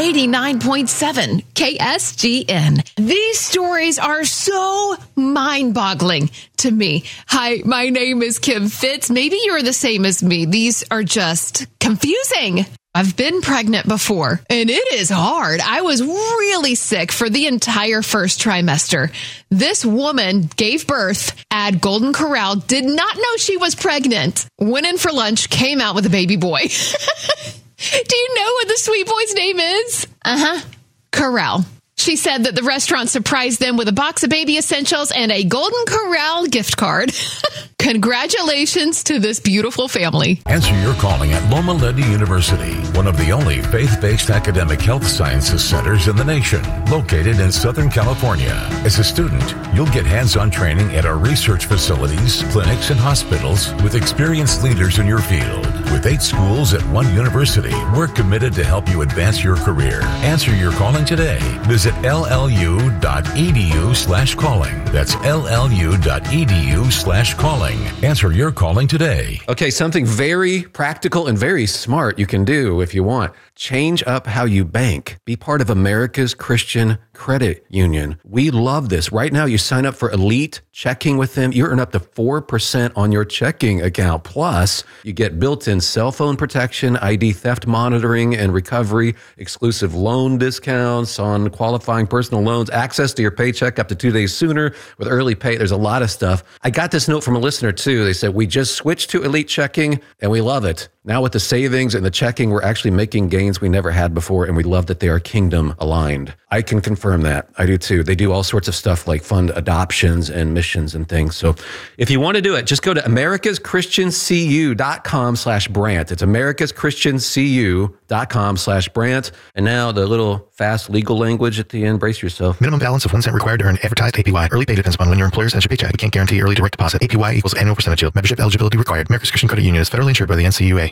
89.7 KSGN. These stories are so mind-boggling to me. Hi, my name is Kim Fitz. Maybe you're the same as me. These are just confusing. I've been pregnant before, and it is hard. I was really sick for the entire first trimester. This woman gave birth at Golden Corral, did not know she was pregnant, went in for lunch, came out with a baby boy. Do you know what the sweet boy's name is? Corral. She said that the restaurant surprised them with a box of baby essentials and a Golden Corral gift card. Congratulations to this beautiful family. Answer your calling at Loma Linda University, one of the only faith-based academic health sciences centers in the nation, located in Southern California. As a student, you'll get hands-on training at our research facilities, clinics, and hospitals with experienced leaders in your field. With 8 schools at one university, we're committed to help you advance your career. Answer your calling today. Visit llu.edu/calling. That's llu.edu/calling. Answer your calling today. Okay, something very practical and very smart you can do if you want. Change up how you bank. Be part of America's Christian Credit Union. We love this. Right now, you sign up for Elite Checking with them. You earn up to 4% on your checking account. Plus, you get built-in cell phone protection, ID theft monitoring and recovery, exclusive loan discounts on qualifying personal loans, access to your paycheck up to 2 days sooner with early pay. There's a lot of stuff. I got this note from a listener, too. They said, we just switched to Elite Checking, and we love it. Now with the savings and the checking, we're actually making gains we never had before, and we love that they are kingdom aligned. I can confirm that. I do too. They do all sorts of stuff like fund adoptions and missions and things. So if you want to do it, just go to americaschristiancu.com/Brant. It's americaschristiancu.com/Brant. And now the little fast legal language at the end. Brace yourself. Minimum balance of 1 cent required to earn advertised APY. Early pay depends upon when your employer sends your paycheck. We can't guarantee early direct deposit. APY equals annual percentage yield. Membership eligibility required. America's Christian Credit Union is federally insured by the NCUA.